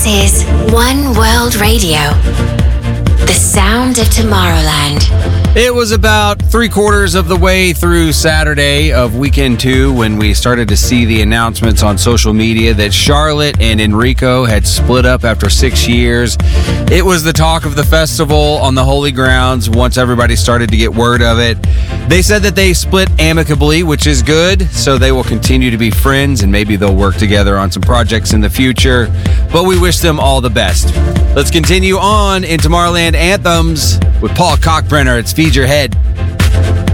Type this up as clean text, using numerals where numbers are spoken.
This is One World Radio, the sound of Tomorrowland. It was about 3/4 of the way through Saturday of weekend 2 when we started to see the announcements on social media that Charlotte and Enrico had split up after 6 years. It was the talk of the festival on the Holy Grounds once everybody started to get word of it. They said that they split amicably, which is good, so they will continue to be friends and maybe they'll work together on some projects in the future. But we wish them all the best. Let's continue on in Tomorrowland Anthems with Paul Kalkbrenner. It's Feed Your Head.